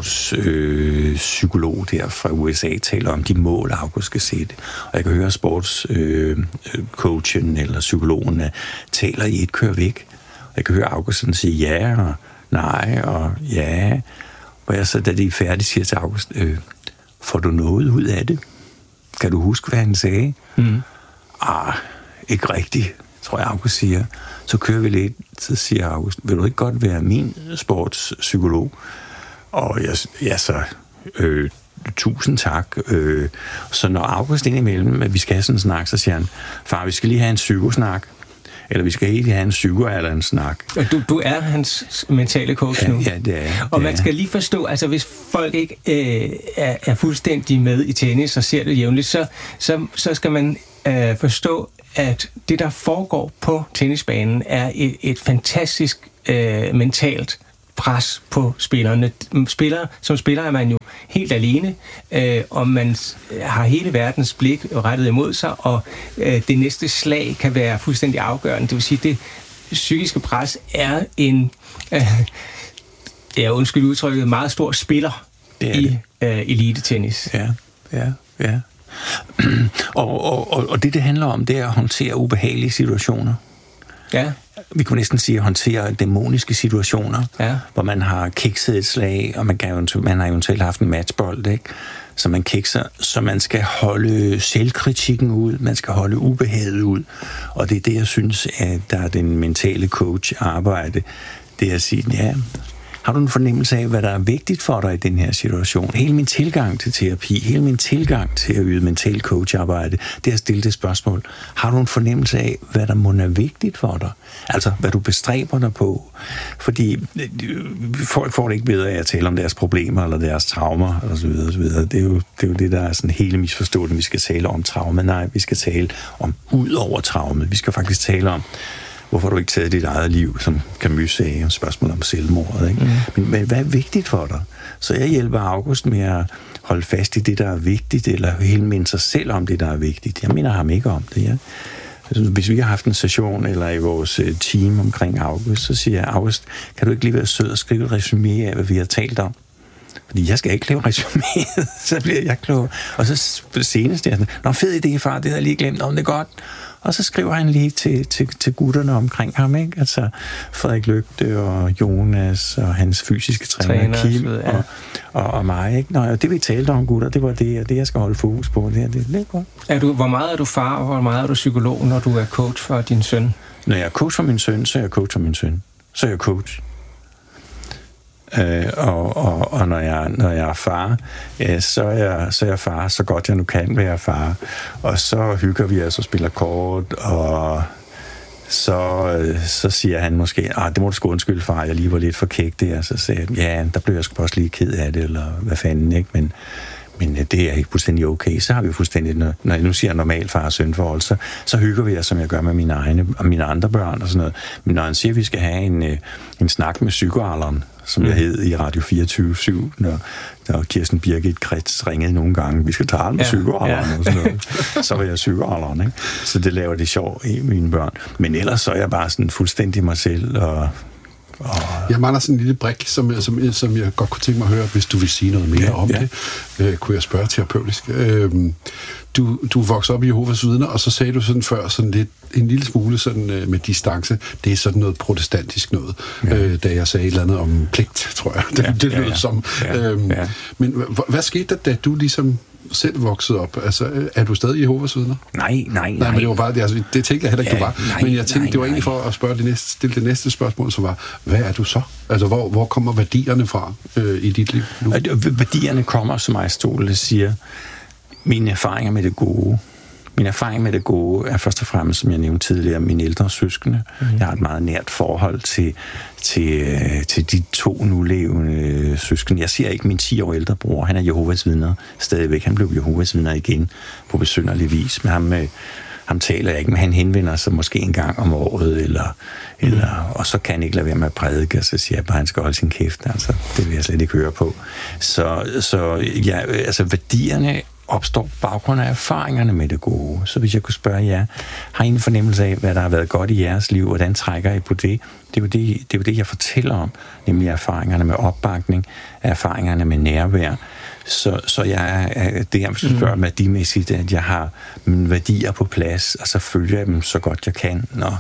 [SPEAKER 2] sportspsykolog øh, der fra U S A taler om de mål, August skal sætte. Og jeg kan høre, at sportscoachen øh, eller psykologen taler i et kør væk. Og jeg kan høre August sige ja og nej og ja. Og jeg så, da det er færdigt, siger til August, øh, får du noget ud af det? Kan du huske, hvad han sagde? Mm. Ah, ikke rigtigt, tror jeg, August siger. Så kører vi lidt, så siger August, vil du ikke godt være min sportspsykolog? Og jeg, ja, så, øh, tusind tak. Øh, så når August indimellem, at vi skal have sådan en snak, så siger han, far, vi skal lige have en psykosnak. Eller vi skal ikke have en psyko eller en snak.
[SPEAKER 1] Du, du er hans mentale coach
[SPEAKER 2] ja,
[SPEAKER 1] nu.
[SPEAKER 2] Ja, det er.
[SPEAKER 1] Og
[SPEAKER 2] det
[SPEAKER 1] man skal lige forstå, altså hvis folk ikke øh, er, er fuldstændig med i tennis og ser det jævnligt, så, så, så skal man øh, forstå, at det, der foregår på tennisbanen, er et, et fantastisk øh, mentalt pres på spillerne. Spillere, som spiller er man jo helt alene, øh, og man har hele verdens blik rettet imod sig, og øh, det næste slag kan være fuldstændig afgørende. Det vil sige, det psykiske pres er en, øh, ja, undskyld udtrykket, meget stor spiller i øh, elite-tennis.
[SPEAKER 2] Ja, ja, ja. og, og, og, og det, det handler om, det er at håndtere ubehagelige situationer.
[SPEAKER 1] Ja.
[SPEAKER 2] Vi kunne næsten sige at håndtere dæmoniske situationer,
[SPEAKER 1] ja.
[SPEAKER 2] hvor man har kikset et slag, og man, kan jo, man har eventuelt haft en matchbold, ikke? Så man kikser, så man skal holde selvkritikken ud, man skal holde ubehaget ud, og det er det, jeg synes, at der er den mentale coach arbejde, det er at sige, ja, har du en fornemmelse af, hvad der er vigtigt for dig i den her situation? Hele min tilgang til terapi, hele min tilgang til at yde mental coacharbejde, det er at stille det spørgsmål. Har du en fornemmelse af, hvad der må er vigtigt for dig? Altså, hvad du bestræber dig på? Fordi folk får det ikke bedre af at tale om deres problemer eller deres traumer, og så videre, og så videre. Det er jo det, er jo det der er sådan hele misforstået, vi skal tale om traume. Nej, vi skal tale om ud over traumet. Vi skal faktisk tale om, hvorfor har du ikke taget dit eget liv, som Camus sagde, et spørgsmål om selvmordet, ikke? Mm. Men, men hvad er vigtigt for dig? Så jeg hjælper August med at holde fast i det, der er vigtigt, eller helt minde sig selv om det, der er vigtigt. Jeg mener ham ikke om det, ja. Hvis vi har haft en session, eller i vores team omkring August, så siger jeg, August, kan du ikke lige være sød og skrive et resumé af, hvad vi har talt om? Fordi jeg skal ikke lave resuméet, så bliver jeg klog. Og så senest, jeg nå, fed idé, far, det havde jeg lige glemt, om det er godt. Og så skriver han lige til, til, til gutterne omkring ham, ikke? Altså Frederik Lygte og Jonas og hans fysiske træner, træner Kim og, ja. og, og mig, ikke? Nå, det vi talte om, gutter, det var det, og det jeg skal holde fokus på. Det, det, det er godt.
[SPEAKER 1] Er du, hvor meget er du far, og hvor meget er du psykolog, når du er coach for din søn?
[SPEAKER 2] Når jeg er coach for min søn, så er jeg coach for min søn. Så er jeg coach. Øh, og, og, og når jeg, når jeg er far, øh, så, er jeg, så er jeg far, så godt jeg nu kan være far. Og så hygger vi os og spiller kort, og så, øh, så siger han måske, ah, det må du sgu undskylde, far, jeg lige var lidt for kæk der. Så sagde jeg, ja, der blev jeg sgu også lige ked af det, eller hvad fanden, ikke? Men, men det er ikke fuldstændig okay. Så har vi fuldstændig, når jeg nu siger normal far og søn-forhold, så, så hygger vi os, som jeg gør med mine egne og mine andre børn og sådan noget. Men når han siger, at vi skal have en, en snak med psykoalderen, som mm. jeg hed i Radio fireogtyve syv, når, når Kirsten Birgit Krets ringede nogle gange, vi skal tale med ja, psykoalderen ja. og sådan noget. Så var jeg psykoalderen, ikke? Så det laver det sjovt i mine børn. Men ellers så er jeg bare sådan fuldstændig mig selv og... Oh.
[SPEAKER 3] Jeg mangler sådan en lille brik, som, som, som jeg godt kunne tænke mig at høre, hvis du vil sige noget mere ja, om ja. det. Øh, kunne jeg spørge terapeutisk. Øh, du, du voksede op i Jehovas vidner, og så sagde du sådan før, sådan lidt, en lille smule sådan, øh, med distance, det er sådan noget protestantisk noget, ja. øh, da jeg sagde et eller andet om pligt, tror jeg. Det,
[SPEAKER 2] ja,
[SPEAKER 3] det lød
[SPEAKER 2] ja, ja.
[SPEAKER 3] som.
[SPEAKER 2] Ja,
[SPEAKER 3] øh,
[SPEAKER 2] ja.
[SPEAKER 3] Men h- hvad skete der, da du ligesom selv voksede op? Altså, er du stadig Jehovas vidner?
[SPEAKER 2] Nej, nej, nej.
[SPEAKER 3] Nej, men det var bare det. Altså, det tænkte jeg heller ikke, ja, du var.
[SPEAKER 2] Nej,
[SPEAKER 3] men jeg tænkte,
[SPEAKER 2] nej,
[SPEAKER 3] det var egentlig
[SPEAKER 2] nej.
[SPEAKER 3] for at spørge det næste, stille det næste spørgsmål, som var, hvad er du så? Altså, hvor, hvor kommer værdierne fra øh, i dit liv nu?
[SPEAKER 2] Værdierne kommer, som Aristoteles siger, mine erfaringer med det gode. Min erfaring med det gode er først og fremmest, som jeg nævnte tidligere, mine ældre søskende. Mm. Jeg har et meget nært forhold til, til, til de to nulevende søskende. Jeg siger ikke min ti år ældre bror, han er Jehovas vidner stadigvæk. Han blev Jehovas vidner igen på besynderlig vis. Men ham, ham taler jeg ikke, men han henvender sig måske en gang om året, eller, mm. eller, og så kan han ikke lade være med at prædike, og så siger jeg bare, at han skal holde sin kæft. Altså, det vil jeg slet ikke høre på. Så, så ja, altså værdierne opstår baggrund af erfaringerne med det gode. Så hvis jeg kunne spørge jer, har I en fornemmelse af, hvad der har været godt i jeres liv, hvordan trækker I på det? Det er jo det, det, er jo det jeg fortæller om, nemlig erfaringerne med opbakning, erfaringerne med nærvær. Så, så jeg er det, jeg spørger mm. værdimæssigt, at jeg har mine værdier på plads, og så følger jeg dem så godt jeg kan, og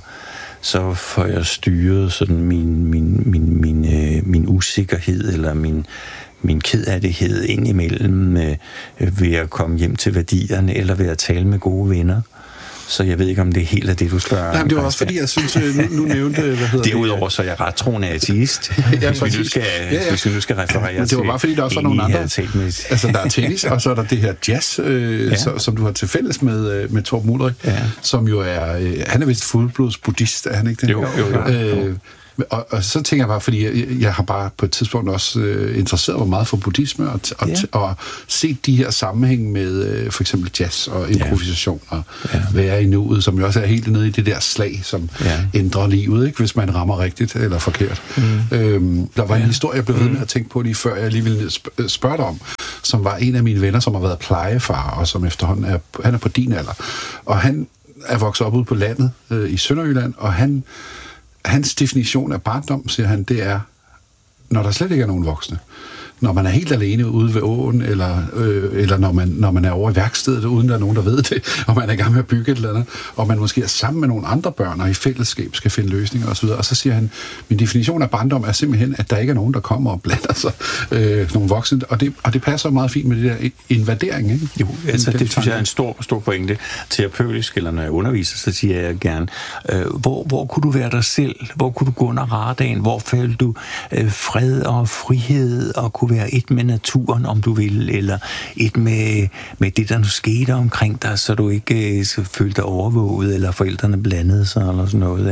[SPEAKER 2] så får jeg styret sådan min, min, min, min, øh, min usikkerhed, eller min min kedattighed indimellem øh, ved at komme hjem til værdierne, eller ved at tale med gode venner. Så jeg ved ikke, om det er helt af det, du spørger.
[SPEAKER 3] Nej, men det var også fordi, jeg synes, nu, nu nævnte, hvad hedder det?
[SPEAKER 2] Derudover så er jeg ret troende ateist,
[SPEAKER 3] ja,
[SPEAKER 2] hvis, vi nu skal, ja, ja. hvis vi nu skal referere
[SPEAKER 3] ja, det var bare fordi, der også var nogle andre. Altså, der er tennis, og så er der det her jazz, øh, ja. så, som du har til fælles med, med Torben Ullrich, ja. som jo er, øh, han er vist fuldblods buddhist, er han ikke det?
[SPEAKER 2] Jo, jo, jo.
[SPEAKER 3] Øh, Og, og så tænker jeg bare, fordi jeg, jeg har bare på et tidspunkt også øh, interesseret mig meget for buddhisme, og, og, ja. og set de her sammenhæng med øh, for eksempel jazz og improvisation, ja. og ja. være i nuet, som jo også er helt nede i det der slag, som ja. ændrer livet, ikke, hvis man rammer rigtigt eller forkert. Mm. Øhm, der var en ja. historie, jeg blev ved med at tænke på lige før, jeg lige ville sp- spørge dig om, som var en af mine venner, som har været plejefar, og som efterhånden er, han er på din alder. Og han er vokset op ude på landet øh, i Sønderjylland, og han hans definition af barndom, siger han, det er, når der slet ikke er nogen voksne. Når man er helt alene ude ved åen, eller, øh, eller når, man, når man er over i værkstedet, uden der er nogen, der ved det, og man er i gang med at bygge et eller andet, og man måske er sammen med nogle andre børn, og i fællesskab skal finde løsninger osv. Og så siger han, min definition af barndom er simpelthen, at der ikke er nogen, der kommer og blander sig, øh, nogle voksne, og det, og det passer meget fint med det der invadering, ikke?
[SPEAKER 2] Jo, altså det synes jeg er en stor, stor pointe. Terapeutisk, eller når jeg underviser, så siger jeg gerne, øh, hvor, hvor kunne du være dig selv? Hvor kunne du gå under radaren? Hvor følte du øh, fred og frihed, og kunne være et med naturen, om du vil, eller et med, med det, der nu skete omkring dig, så du ikke øh, så følte dig overvåget, eller forældrene blandede sig, eller sådan noget,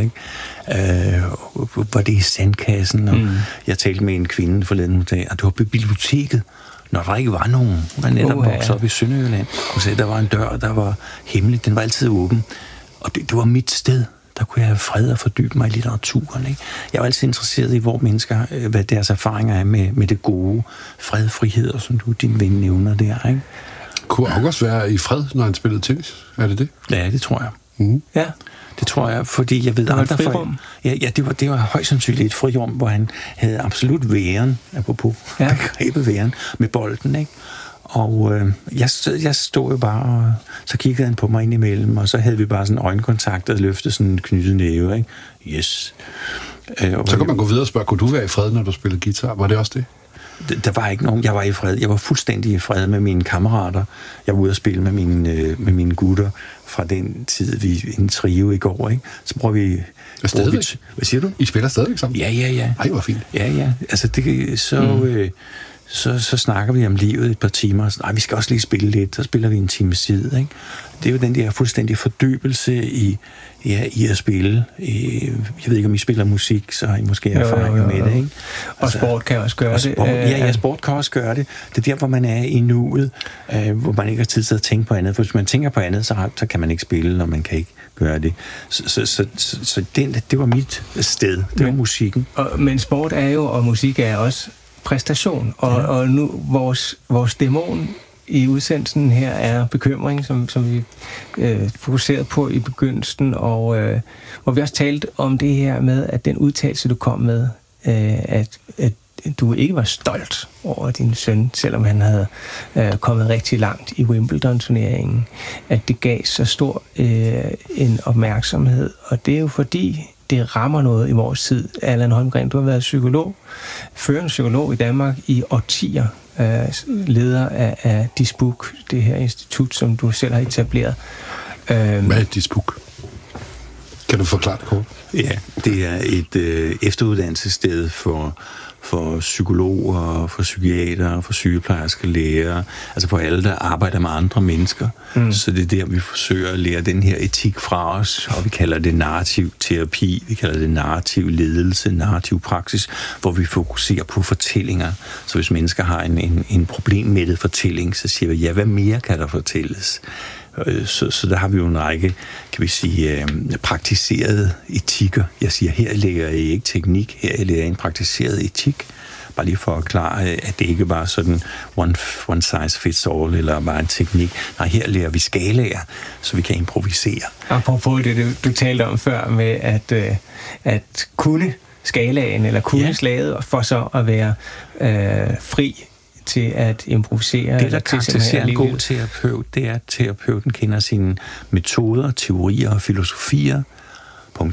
[SPEAKER 2] ikke? Øh, var det i sandkassen, og mm. jeg talte med en kvinde forleden dag, og det var på biblioteket, når der ikke var nogen. Hun var netop oh, ja. vokset op i Sønderjylland. Hun sagde, der var en dør, der var hemmelig, den var altid åben, og det, det var mit sted. Der kunne jeg have fred og fordybe mig i litteraturen. Ikke? Jeg er altid interesseret i, hvor mennesker, hvad deres erfaringer er med, med det gode, fred, frihed, og som du, din ven, nævner der. Ikke?
[SPEAKER 3] Kunne August være i fred, når han spillede tennis? Er det det?
[SPEAKER 2] Ja, det tror jeg.
[SPEAKER 3] Mm.
[SPEAKER 2] Ja, det tror jeg, fordi jeg ved
[SPEAKER 1] det var
[SPEAKER 2] andre
[SPEAKER 1] frirum.
[SPEAKER 2] Ja, ja, det var, det var højst sandsynligt et frirum, hvor han havde absolut væren, apropos ja. begrebet væren, med bolden, ikke? Og øh, jeg, stod, jeg stod jo bare, og så kiggede han på mig ind imellem, og så havde vi bare sådan øjenkontakt og løftede sådan en knyttet næve, ikke? Yes. Øh,
[SPEAKER 3] så kan man gå videre og spørge, kunne du være i fred, når du spillede guitar? Var det også det?
[SPEAKER 2] Der var ikke nogen, jeg var i fred. Jeg var fuldstændig i fred med mine kammerater. Jeg var ude at spille med mine, øh, med mine gutter fra den tid, vi en trio i går, ikke? Så prøver vi...
[SPEAKER 3] Stadigvæk?
[SPEAKER 2] Vi, hvad siger du?
[SPEAKER 3] I spiller stadigvæk sammen?
[SPEAKER 2] Ja, ja, ja.
[SPEAKER 3] Ej, hvor fint.
[SPEAKER 2] Ja, ja. Altså, det, så... Mm. Øh, Så, så snakker vi om livet et par timer, og så, nej, vi skal også lige spille lidt, så spiller vi en time side, ikke? Det er jo den der fuldstændig fordybelse i, ja, i at spille. Jeg ved ikke, om I spiller musik, så har I måske erfaringer med det, ikke?
[SPEAKER 1] Og altså, sport kan også gøre
[SPEAKER 2] sport, det. Ja, ja, sport kan også gøre det. Det er der, hvor man er i nuet, øh, hvor man ikke har tid til at tænke på andet. For hvis man tænker på andet, så, så kan man ikke spille, og man kan ikke gøre det. Så, så, så, så, så det, det var mit sted, det men, var musikken.
[SPEAKER 1] Og, men sport er jo, og musik er også præstation, og, ja. og nu vores, vores dæmon i udsendelsen her er bekymring, som, som vi øh, fokuserede på i begyndelsen, og øh, hvor vi også talte om det her med, at den udtalelse, du kom med, øh, at, at du ikke var stolt over din søn, selvom han havde øh, kommet rigtig langt i Wimbledon-turneringen, at det gav så stor øh, en opmærksomhed, og det er jo fordi, det rammer noget i vores tid. Allan Holmgren, du har været psykolog, førende psykolog i Danmark i årtier, øh, leder af, af Disbook, det her institut, som du selv har etableret.
[SPEAKER 3] Øh, Hvad er Disbook? Kan du forklare det kort?
[SPEAKER 2] Ja, det er et øh, efteruddannelsessted for for psykologer, for psykiater, for sygeplejersker, læger, altså for alle, der arbejder med andre mennesker. Mm. Så det er der, vi forsøger at lære den her etik fra os, og vi kalder det narrativ terapi, vi kalder det narrativ ledelse, narrativ praksis, hvor vi fokuserer på fortællinger. Så hvis mennesker har en, en, en problemmættet fortælling, så siger vi, ja, hvad mere kan der fortælles? Så, så der har vi jo en række, kan vi sige, øh, praktiserede etikker. Jeg siger, her lærer jeg ikke teknik, her lærer jeg en praktiseret etik. Bare lige for at klare, at det ikke var sådan one, one size fits all, eller bare en teknik. Nej, her lærer vi skalaer, så vi kan improvisere.
[SPEAKER 1] Apropos det, du, du talte om før med at, øh, at kunne skalaen, eller kunne ja. slaget, for så at være øh, fri til at improvisere.
[SPEAKER 2] Det, der karakteriserer en god terapeut, det er, at terapeuten kender sine metoder, teorier og filosofier. Punkt et.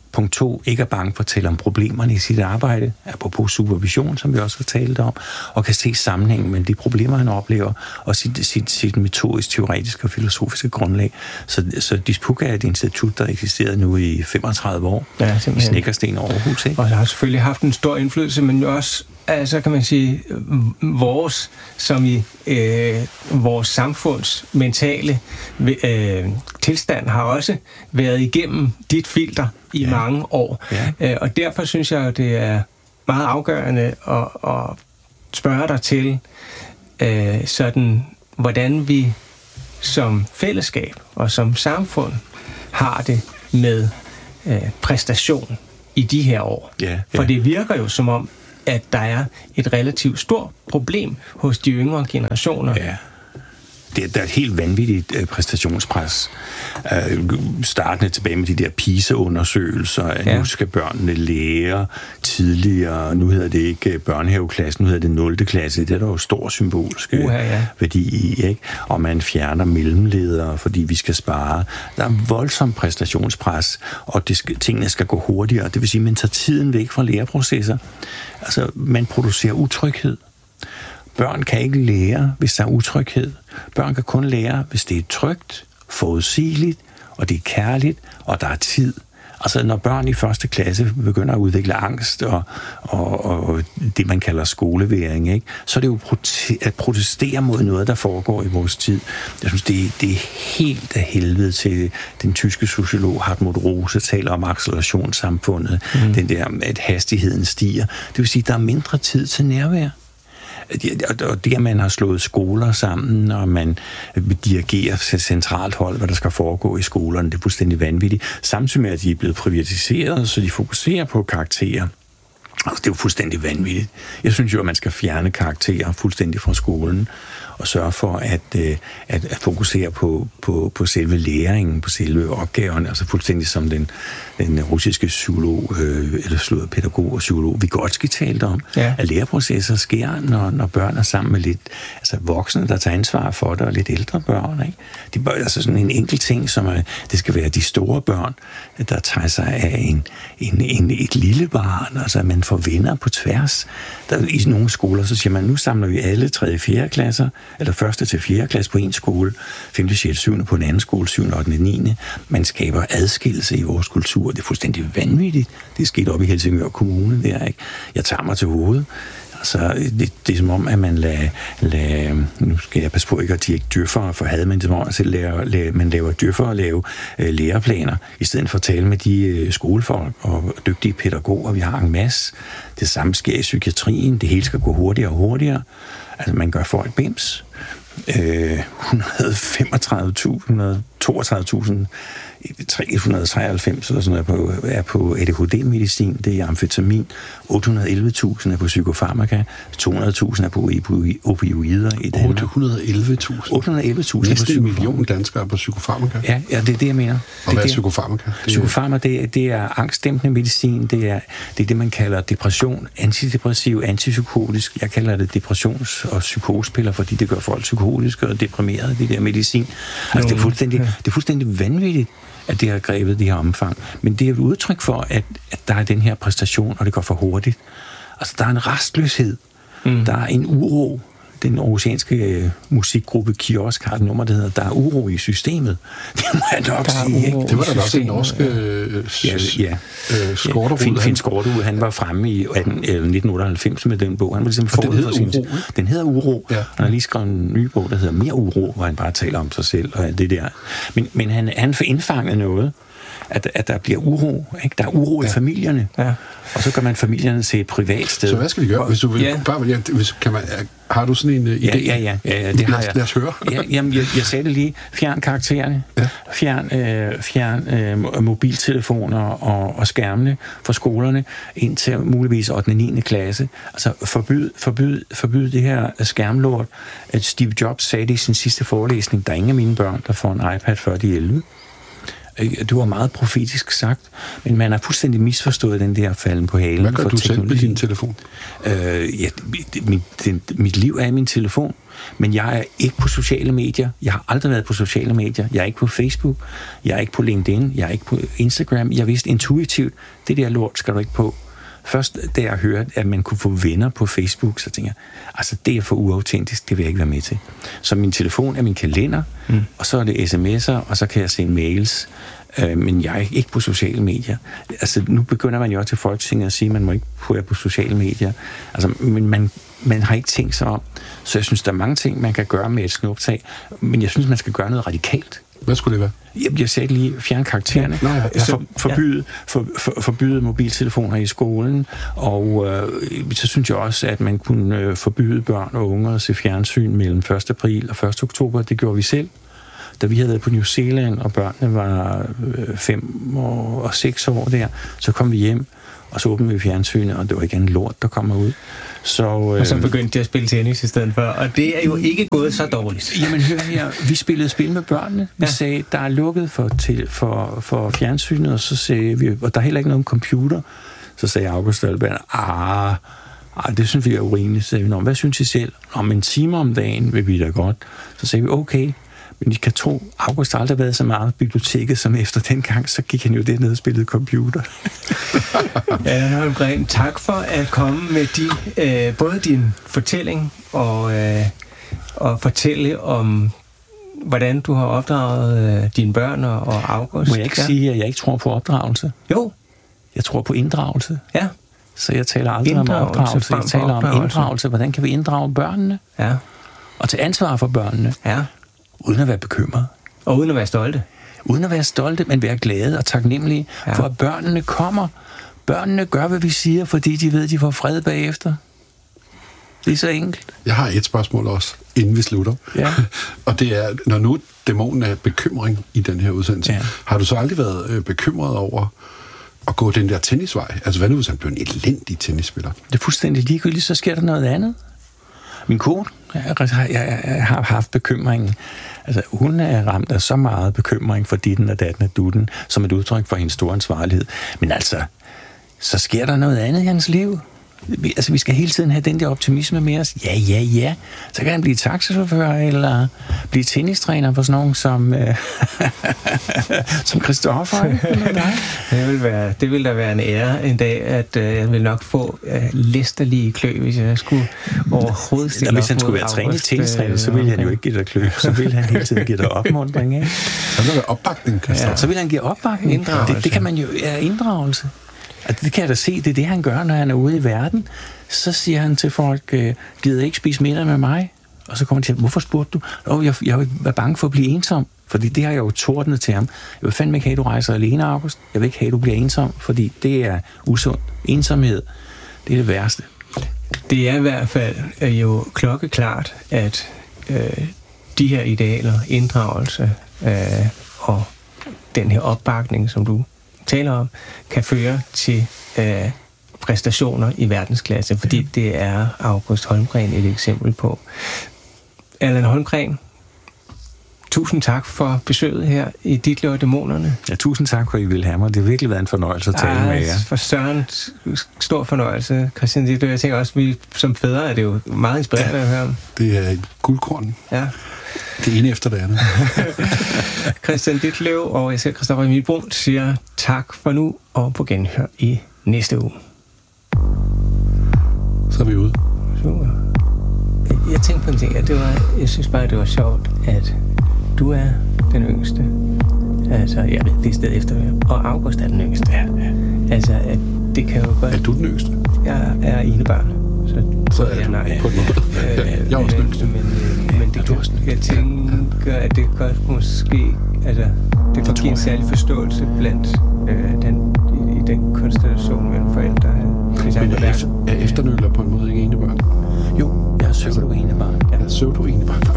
[SPEAKER 2] Punkt to, ikke er bange for at tale om problemerne i sit arbejde, apropos supervision, som vi også har talt om, og kan se sammenhængen mellem de problemer, han oplever, og sit, sit, sit metodisk, teoretiske og filosofiske grundlag. Så, så Dispuga er et institut, der eksisterer nu i femogtredive år, ja, i Snekkersten og Aarhus. Ikke?
[SPEAKER 1] Og det har selvfølgelig haft en stor indflydelse, men også, altså kan man sige, vores, som i øh, vores samfunds mentale øh, tilstand har også været igennem dit filter i ja. mange år. Ja. Øh, og derfor synes jeg, det er meget afgørende at, at spørge dig til, øh, sådan, hvordan vi som fællesskab og som samfund har det med øh, præstation i de her år. Ja, ja. For det virker jo som om, at der er et relativt stort problem hos de yngre generationer.
[SPEAKER 2] Ja. Det, der er et helt vanvittigt øh, præstationspres. Øh, startende tilbage med de der PISA-undersøgelser, at ja. nu skal børnene lære tidligere, nu hedder det ikke børnehaveklassen, nu hedder det nul klasse, det er der jo stor symbolsk uh, ja. værdi i, ikke? Og man fjerner mellemledere, fordi vi skal spare. Der er voldsom præstationspres, og det skal, tingene skal gå hurtigere, det vil sige, at man tager tiden væk fra læreprocesser. Altså, man producerer utryghed. Børn kan ikke lære, hvis der er utryghed. Børn kan kun lære, hvis det er trygt, forudsigeligt, og det er kærligt, og der er tid. Altså, når børn i første klasse begynder at udvikle angst og, og, og det, man kalder skoleværing, ikke? Så er det jo prote- at protestere mod noget, der foregår i vores tid. Jeg synes, det, det er helt af helvede til den tyske sociolog Hartmut Rose taler om accelerationssamfundet. Mm. Den der, at hastigheden stiger. Det vil sige, at der er mindre tid til nærvær. Og det, at man har slået skoler sammen, og man dirigerer til centralt hold, hvad der skal foregå i skolerne, det er fuldstændig vanvittigt. Samtidig med, at de er blevet privatiseret, så de fokuserer på karakterer. Altså, det er jo fuldstændig vanvittigt. Jeg synes jo, at man skal fjerne karakterer fuldstændig fra skolen, og sørge for at, at, at fokusere på, på, på selve læringen, på selve opgaven, altså fuldstændig som den, den russiske psykolog, øh, eller slået pædagog og psykolog Vygotsky talte om, ja. at læreprocesser sker, når, når børn er sammen med lidt altså voksne, der tager ansvar for det, og lidt ældre børn. Ikke? Det er altså sådan en enkelt ting, som er, det skal være de store børn, der tager sig af en, en, en, et lille barn, altså man får venner på tværs. Der, i nogle skoler, så siger man, nu samler vi alle tredje og fjerde klasser, eller første til fjerde klasse på en skole, femte, sjette, syvende på en anden skole, syvende, ottende, niende. Man skaber adskillelse i vores kultur. Det er fuldstændig vanvittigt. Det er sket op i Helsingør Kommune der, ikke? Jeg tager mig til hovedet. Altså, det, det er som om, at man lader, lader nu skal jeg passe på ikke at de ikke dyrfer for had, men det er som om, at laver, laver, man laver dyrfer og laver øh, læreplaner, i stedet for at tale med de øh, skolefolk og dygtige pædagoger, vi har en masse. Det samme sker i psykiatrien. Det hele skal gå hurtigere og hurtigere. Altså, man gør folk bims. Øh, et hundrede og femogtredive tusind, et hundrede og toogtredive tusind, tre hundrede og treoghalvfems eller sådan noget på, er på A D H D-medicin, det er amfetamin, otte hundrede og elleve tusind er på psykofarmaka, to hundrede tusind er på opioider i Danmark.
[SPEAKER 3] otte hundrede og elleve tusind?
[SPEAKER 2] otte hundrede og elleve tusind
[SPEAKER 3] Næsten en million danskere på psykofarmaka?
[SPEAKER 2] Ja, ja, det er det, jeg mener.
[SPEAKER 3] Og hvad er psykofarmaka?
[SPEAKER 2] Psykofarmaka, det, det er angstdæmpende medicin, det er, det er det, man kalder depression, antidepressiv, antipsykotisk. Jeg kalder det depressions- og psykosepiller, fordi det gør folk psykotiske og deprimerede, det der medicin. Altså, det er fuldstændig, det er fuldstændig vanvittigt, at det har grebet det her omfang. Men det er et udtryk for, at, at der er den her præstation, og det går for hurtigt. Altså, der er en restløshed. Mm. Der er en uro. Den aarhusianske øh, musikgruppe Kiosk har et nummer, der hedder Der er uro i systemet. Det må jeg nok sige, ikke?
[SPEAKER 3] Det var der også en norsk øh,
[SPEAKER 2] ja, ja.
[SPEAKER 3] øh, Skårderud.
[SPEAKER 2] Finn, Finn Skårderud, han var fremme i atten, eller nitten otteoghalvfems med den bog. Han var ligesom
[SPEAKER 3] forud for sin...
[SPEAKER 2] Uro, den hedder Uro. Ja. Han har lige skrevet en ny bog, der hedder Mere Uro, hvor han bare taler om sig selv og alt det der. Men, men han, han får indfanget noget, at, at der bliver uro. Ikke? Der er uro ja. i familierne. Ja. Og så gør man familierne til et privat sted.
[SPEAKER 3] Så hvad skal vi gøre? Hvis du vil, ja. bare, ja, hvis, kan man, har du sådan en uh, idé?
[SPEAKER 2] Ja, ja, ja, ja, ja det har jeg.
[SPEAKER 3] Lad os høre.
[SPEAKER 2] ja, jamen, jeg, jeg sagde det lige. Fjern karaktererne. Ja. Fjern, øh, fjern øh, mobiltelefoner og, og skærmene fra skolerne ind til muligvis ottende og niende klasse. Altså forbyd, forbyd, forbyd det her skærmlort. At Steve Jobs sagde det i sin sidste forelæsning. Der er ingen af mine børn, der får en iPad før de elleve. Det var meget profetisk sagt, men man har fuldstændig misforstået den der falden på halen.
[SPEAKER 3] Hvad gør
[SPEAKER 2] for
[SPEAKER 3] du selv med din telefon?
[SPEAKER 2] Øh, ja, mit, den, mit liv er min telefon, men jeg er ikke på sociale medier. Jeg har aldrig været på sociale medier. Jeg er ikke på Facebook, jeg er ikke på LinkedIn, jeg er ikke på Instagram. Jeg vidste intuitivt, det der lort skal du ikke på. Først da jeg hørte, at man kunne få venner på Facebook, så tænkte jeg, altså det er for uautentisk, det vil jeg ikke være med til. Så min telefon er min kalender, mm. og så er det sms'er, og så kan jeg sende mails, øh, men jeg er ikke på sociale medier. Altså nu begynder man jo også til Folketinget at sige, at man må ikke være på sociale medier. Altså, men man, man har ikke tænkt sig om. Så jeg synes, der er mange ting, man kan gøre med et snuptag, men jeg synes, man skal gøre noget radikalt.
[SPEAKER 3] Hvad skulle det være?
[SPEAKER 2] Jeg, jeg sagde lige, fjerne karaktererne,
[SPEAKER 3] ja, ja.
[SPEAKER 2] for, forbyde, for, for, forbyde mobiltelefoner i skolen, og øh, så synes jeg også, at man kunne øh, forbyde børn og unge at se fjernsyn mellem første april og første oktober. Det gjorde vi selv. Da vi havde været på New Zealand, og børnene var øh, fem og, og seks år der, så kom vi hjem, og så åbnede vi fjernsynet, og det var ikke en lort, der kommer ud. Så, øh,
[SPEAKER 1] og så begyndte de at spille tennis i stedet for, og det er jo ikke gået så dårligt.
[SPEAKER 2] Jamen hør her, vi spillede spil med børnene. Vi ja. sagde, der er lukket for, til, for, for fjernsynet, og så sagde vi, og der er heller ikke nogen computer. Så sagde August Dahlberg, ah, ah, det synes vi er urimeligt. Så sagde vi, hvad synes I selv? Om en time om dagen vil vi da godt. Så sagde vi, okay. Men I kan tro, August har aldrig været så meget i biblioteket, som efter den gang, så gik han jo dernede og spillede computer.
[SPEAKER 1] Allan Holmgren, tak for at komme med de, øh, både din fortælling og, øh, og fortælle om, hvordan du har opdraget øh, dine børn og, og August.
[SPEAKER 2] Må jeg ikke ja. sige, at jeg ikke tror på opdragelse?
[SPEAKER 1] Jo.
[SPEAKER 2] Jeg tror på inddragelse.
[SPEAKER 1] Ja.
[SPEAKER 2] Så jeg taler aldrig om opdragelse, jeg taler om inddragelse. Hvordan kan vi inddrage børnene?
[SPEAKER 1] Ja.
[SPEAKER 2] Og tage ansvar for børnene.
[SPEAKER 1] Ja.
[SPEAKER 2] Uden at være bekymret.
[SPEAKER 1] Og uden at være stolte.
[SPEAKER 2] Uden at være stolte, men være glade og taknemmelige, ja. for at børnene kommer. Børnene gør, hvad vi siger, fordi de ved, at de får fred bagefter. Det er så enkelt.
[SPEAKER 3] Jeg har et spørgsmål også, inden vi slutter.
[SPEAKER 2] Ja.
[SPEAKER 3] Og det er, når nu dæmonen er bekymring i den her udsendelse, ja. har du så aldrig været øh, bekymret over at gå den der tennisvej? Altså, hvad nu, hvis han blev en elendig tennisspiller?
[SPEAKER 2] Det er fuldstændig ligegyldigt, så sker der noget andet. Min kone, jeg, jeg, jeg har haft bekymringen. Altså, hun er ramt af så meget bekymring for ditten og datten og dutten, som et udtryk for hendes store ansvarlighed. Men altså, så sker der noget andet i hans liv. Altså, vi skal hele tiden have den der optimisme med os. Ja, ja, ja. Så kan han blive taxachauffør, eller blive tennistræner for sådan nogen som, øh, som Christoffer.
[SPEAKER 1] det, vil være, det vil da være en ære en dag, at øh, jeg vil nok få øh, listerlige klø, hvis jeg skulle overhovedet stille op.
[SPEAKER 2] Hvis han skulle være trænet tennistræner, så ville han jo ikke give dig klø. Så ville han hele tiden give dig opmuntring. Ikke?
[SPEAKER 3] Så vil der være opbakning, Christoffer.
[SPEAKER 2] Ja. Så vil han give opbakning. Det, det kan man jo, ja, inddragelse. Og det kan jeg da se, det er det, han gør, når han er ude i verden. Så siger han til folk, gider ikke spise middag med mig? Og så kommer han til, hvorfor spurgte du? Åh, jeg, jeg var bange for at blive ensom, fordi det har jeg jo tordnet til ham. Jeg vil fandme ikke have, at du rejser alene, August. Jeg vil ikke have, at du bliver ensom, fordi det er usundt. Ensomhed, det er det værste.
[SPEAKER 1] Det er i hvert fald jo klokkeklart, at øh, de her idealer, inddragelse øh, og den her opbakning, som du taler om, kan føre til øh, præstationer i verdensklasse, fordi det er August Holmgren et eksempel på. Allan Holmgren, tusind tak for besøget her i Ditlev og Dæmonerne.
[SPEAKER 2] Ja, tusind tak for, at I ville have mig. Det har virkelig været en fornøjelse at tale med jer.
[SPEAKER 1] For Søren, stor fornøjelse. Christian Ditlev, jeg tænker også, at vi som fædre er det jo meget inspirerende at høre om.
[SPEAKER 3] Det er et guldkorn.
[SPEAKER 1] Ja.
[SPEAKER 3] Det ene efter det andet.
[SPEAKER 1] Christian Ditlev og jeg selv, Christoffer Emil Bruun, siger tak for nu, og på genhør i næste uge.
[SPEAKER 3] Så er vi ude.
[SPEAKER 1] Super. Jeg tænkte på en ting, at det var, jeg synes bare, det var sjovt, at du er den yngste. Altså, jeg ved, det er stedet efter, og August er den yngste. Ja, ja. Altså, at det kan jo godt...
[SPEAKER 3] Er du den yngste?
[SPEAKER 1] Jeg er enebarn. Så,
[SPEAKER 3] så er
[SPEAKER 1] ja,
[SPEAKER 3] du
[SPEAKER 1] nej.
[SPEAKER 3] på en måde. Ja, jeg er også den yngste.
[SPEAKER 1] Men, men, men det kan, jeg tænker, at det godt måske... Altså, det kan give en særlig forståelse blandt øh, den, i, i den konstellation mellem forældre.
[SPEAKER 3] Men er, efter, er efternøller på en måde ikke enebørn?
[SPEAKER 2] Jo, jeg er søvdu-enebarn.
[SPEAKER 3] Jeg er søvdu-enebarn.